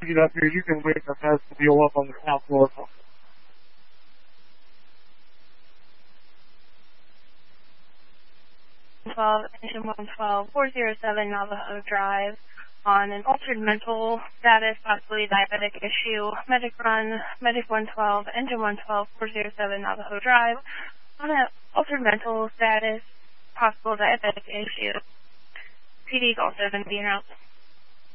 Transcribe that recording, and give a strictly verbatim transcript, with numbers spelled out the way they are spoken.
Get up here, you can wake the vestibule up on the south floor. twelve, engine one twelve, four oh seven Navajo Drive on an altered mental status, possibly diabetic issue. Medic run, Medic one twelve, engine one twelve, four oh seven Navajo Drive on an altered mental status, possible diabetic issue. P D is also going to be announced.